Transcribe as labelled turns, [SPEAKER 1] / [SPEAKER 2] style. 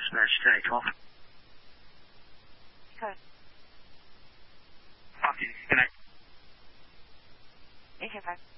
[SPEAKER 1] Spanish today, 12.
[SPEAKER 2] Okay.
[SPEAKER 1] Talk to you. Good night.
[SPEAKER 2] Okay, bye.